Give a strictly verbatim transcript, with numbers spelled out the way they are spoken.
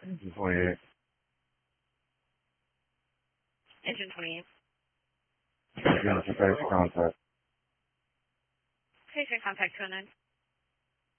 Engine twenty-eight. Engine twenty-eight. Engine contact. Station contact two oh nine.